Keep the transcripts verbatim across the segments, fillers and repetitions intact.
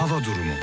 hava durumu.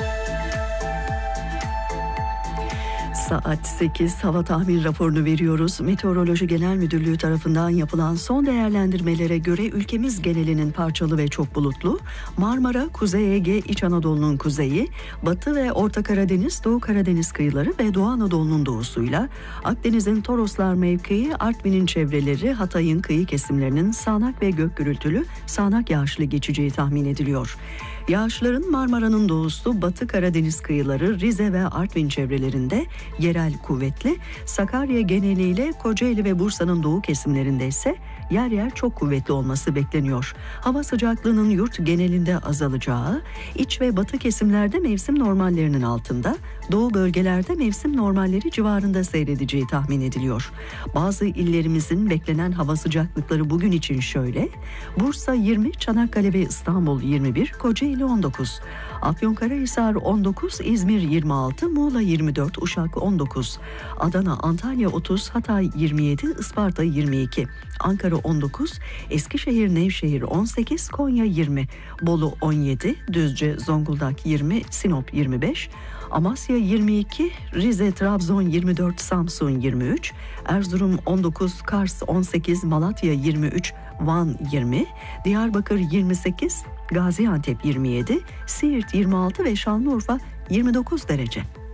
Saat sekiz hava tahmin raporunu veriyoruz. Meteoroloji Genel Müdürlüğü tarafından yapılan son değerlendirmelere göre ülkemiz genelinin parçalı ve çok bulutlu. Marmara, Kuzey Ege, İç Anadolu'nun kuzeyi, Batı ve Orta Karadeniz, Doğu Karadeniz kıyıları ve Doğu Anadolu'nun doğusuyla, Akdeniz'in Toroslar mevkii, Artvin'in çevreleri, Hatay'ın kıyı kesimlerinin sağanak ve gök gürültülü sağanak yağışlı geçeceği tahmin ediliyor. Yağışların Marmara'nın doğusu, Batı Karadeniz kıyıları, Rize ve Artvin çevrelerinde yerel kuvvetli, Sakarya geneliyle Kocaeli ve Bursa'nın doğu kesimlerinde ise yer yer çok kuvvetli olması bekleniyor. Hava sıcaklığının yurt genelinde azalacağı, iç ve batı kesimlerde mevsim normallerinin altında, doğu bölgelerde mevsim normalleri civarında seyredeceği tahmin ediliyor. Bazı illerimizin beklenen hava sıcaklıkları bugün için şöyle: Bursa yirmi, Çanakkale ve İstanbul yirmi bir, Kocaeli on dokuz, Afyonkarahisar on dokuz, İzmir yirmi altı, Muğla yirmi dört, Uşak on dokuz, Adana, Antalya otuz, Hatay yirmi yedi, Isparta yirmi iki, Ankara on dokuz, Eskişehir, Nevşehir on sekiz, Konya yirmi, Bolu on yedi, Düzce, Zonguldak yirmi, Sinop yirmi beş, Amasya yirmi iki, Rize, Trabzon yirmi dört, Samsun yirmi üç, Erzurum on dokuz, Kars on sekiz, Malatya yirmi üç, Van yirmi, Diyarbakır yirmi sekiz, Gaziantep yirmi yedi, Siirt yirmi altı ve Şanlıurfa yirmi dokuz derece.